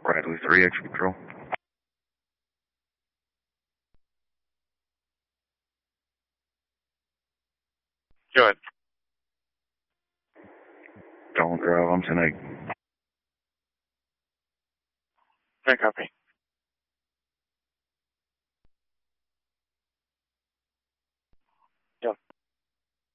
Bradley 3, extra patrol. Go ahead. Don't drive, I'm 10-8. I copy.